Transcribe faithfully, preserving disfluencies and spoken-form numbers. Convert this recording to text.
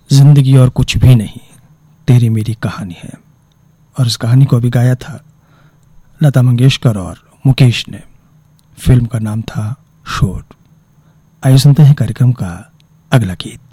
जिंदगी और कुछ भी नहीं, तेरी मेरी कहानी है। और इस कहानी को अभी गाया था लता मंगेशकर और मुकेश ने। फिल्म का नाम था शोर। आइए सुनते हैं कार्यक्रम का अगला गीत।